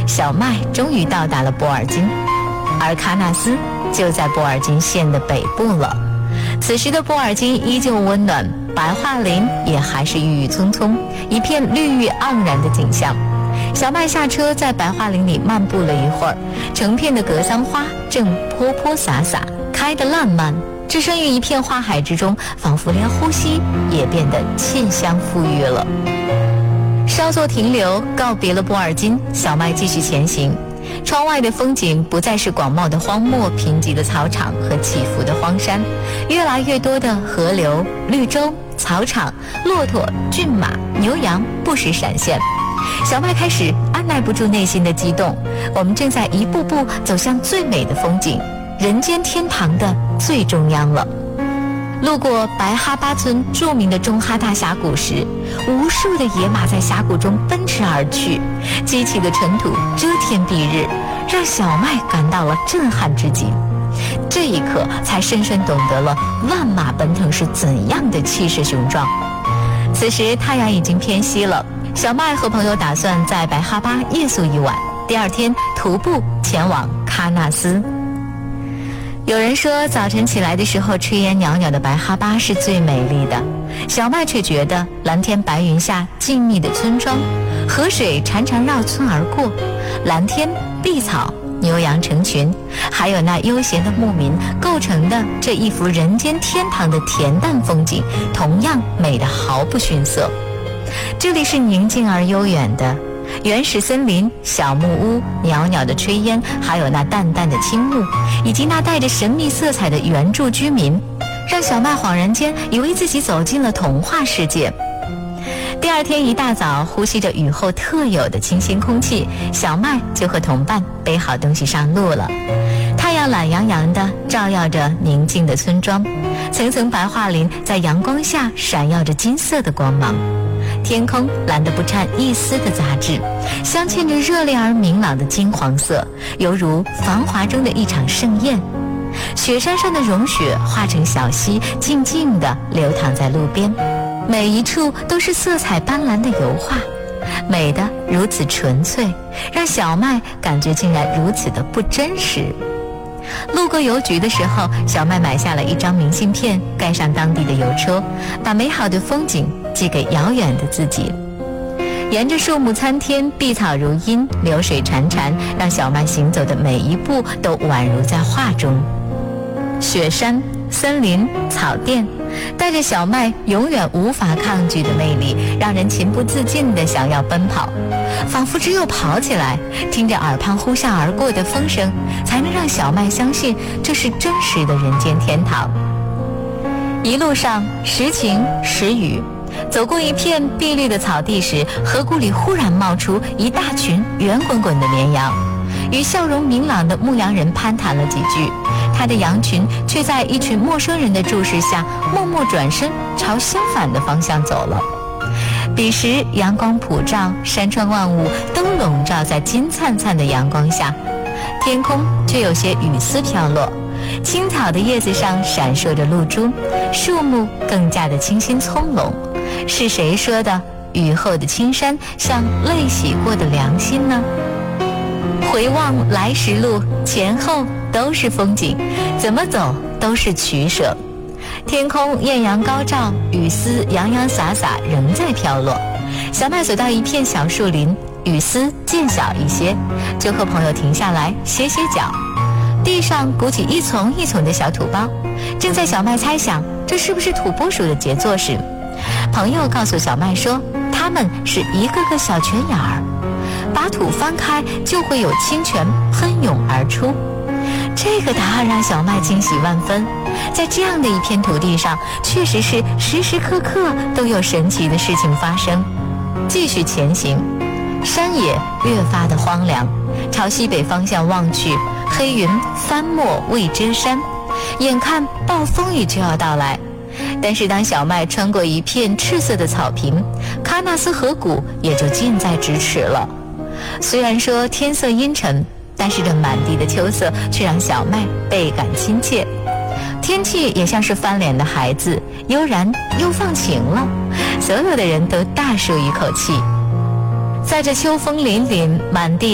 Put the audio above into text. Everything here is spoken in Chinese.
小麦终于到达了波尔津，而喀纳斯就在波尔津县的北部了。此时的波尔津依旧温暖，白桦林也还是郁郁葱葱，一片绿意盎然的景象。小麦下车，在白桦林里漫步了一会儿，成片的格桑花正泼泼洒洒，开得烂漫，置身于一片花海之中，仿佛连呼吸也变得沁香馥郁了。稍作停留，告别了波尔津，小麦继续前行。窗外的风景不再是广袤的荒漠、贫瘠的草场和起伏的荒山，越来越多的河流、绿洲、草场、骆驼、骏马、牛羊不时闪现。小麦开始按耐不住内心的激动，我们正在一步步走向最美的风景，人间天堂的最中央了。路过白哈巴村著名的中哈大峡谷时，无数的野马在峡谷中奔驰而去，激起的尘土遮天蔽日，让小麦感到了震撼之极。这一刻才深深懂得了万马奔腾是怎样的气势雄壮。此时太阳已经偏西了，小麦和朋友打算在白哈巴夜宿一晚，第二天徒步前往喀纳斯。有人说早晨起来的时候，炊烟袅袅的白哈巴是最美丽的，小麦却觉得蓝天白云下静谧的村庄，河水潺潺绕村而过，蓝天碧草，牛羊成群，还有那悠闲的牧民构成的这一幅人间天堂的恬淡风景，同样美得毫不逊色。这里是宁静而悠远的原始森林、小木屋、袅袅的炊烟，还有那淡淡的青木，以及那带着神秘色彩的原住居民，让小麦恍然间以为自己走进了童话世界。第二天一大早，呼吸着雨后特有的清新空气，小麦就和同伴背好东西上路了。太阳懒洋洋地照耀着宁静的村庄，层层白桦林在阳光下闪耀着金色的光芒，天空蓝得不掺一丝的杂质，镶嵌着热烈而明朗的金黄色，犹如繁华中的一场盛宴。雪山上的融雪化成小溪，静静地流淌在路边，每一处都是色彩斑斓的油画，美得如此纯粹，让小麦感觉竟然如此的不真实。路过邮局的时候，小麦买下了一张明信片，盖上当地的邮戳，把美好的风景寄给遥远的自己。沿着树木参天，碧草如茵，流水潺潺，让小麦行走的每一步都宛如在画中。雪山、森林、草甸，带着小麦永远无法抗拒的魅力，让人情不自禁地想要奔跑，仿佛只有跑起来，听着耳畔呼啸而过的风声，才能让小麦相信这是真实的人间天堂。一路上时晴时雨，走过一片碧绿的草地时，河谷里忽然冒出一大群圆滚滚的绵羊，与笑容明朗的牧羊人攀谈了几句，他的羊群却在一群陌生人的注视下默默转身朝相反的方向走了。彼时阳光普照，山川万物都笼罩在金灿灿的阳光下，天空却有些雨丝飘落，青草的叶子上闪烁着露珠，树木更加的清新葱茏。是谁说的雨后的青山像泪洗过的良心呢？回望来时路，前后都是风景，怎么走都是取舍。天空艳阳高照，雨丝洋洋洒洒仍在飘落。小麦走到一片小树林，雨丝渐小一些，就和朋友停下来歇歇脚。地上鼓起一丛一丛的小土包，正在小麦猜想这是不是土拨鼠的杰作时，朋友告诉小麦说，它们是一个个小泉眼儿，把土翻开就会有清泉喷涌而出。这个答案让小麦惊喜万分，在这样的一片土地上，确实是时时刻刻都有神奇的事情发生。继续前行，山野越发的荒凉，朝西北方向望去，黑云翻没未遮山，眼看暴风雨就要到来。但是当小麦穿过一片赤色的草坪，喀纳斯河谷也就近在咫尺了。虽然说天色阴沉，但是这满地的秋色却让小麦倍感亲切。天气也像是翻脸的孩子，悠然又放晴了，所有的人都大舒一口气。在这秋风凛凛、满地